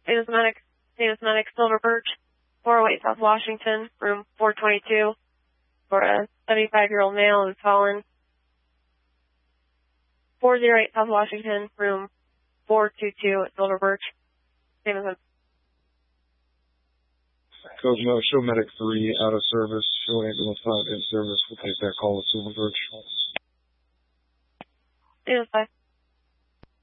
Davis Medic, Silver Birch, 408 South Washington, room 422, for a 75-year-old male who's fallen. 408 South Washington, room 422 at Silver Birch. Davis Medic. Show Medic 3 out of service. Show Ambulance 5 in service. We'll take that call at Silver Birch. Davis 5.